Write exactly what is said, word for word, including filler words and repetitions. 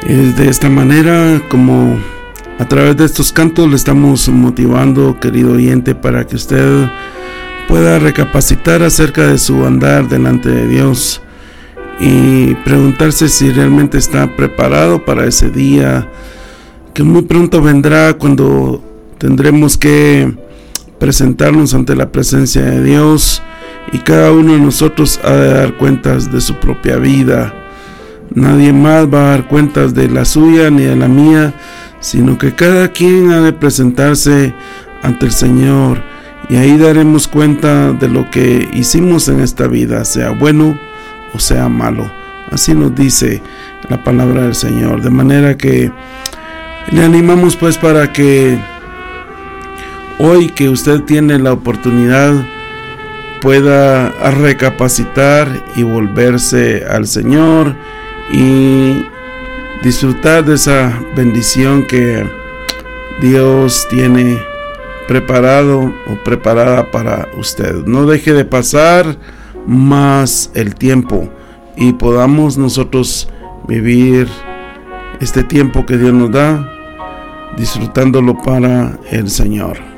Es de esta manera como a través de estos cantos le estamos motivando, querido oyente, para que usted pueda recapacitar acerca de su andar delante de Dios y preguntarse si realmente está preparado para ese día que muy pronto vendrá, cuando tendremos que presentarnos ante la presencia de Dios y cada uno de nosotros ha de dar cuentas de su propia vida. Nadie más va a dar cuentas de la suya ni de la mía, sino que cada quien ha de presentarse ante el Señor, y ahí daremos cuenta de lo que hicimos en esta vida, sea bueno o sea malo. Así nos dice la palabra del Señor, de manera que le animamos pues para que hoy que usted tiene la oportunidad pueda recapacitar y volverse al Señor y disfrutar de esa bendición que Dios tiene preparado o preparada para usted. No deje de pasar más el tiempo y podamos nosotros vivir este tiempo que Dios nos da disfrutándolo para el Señor.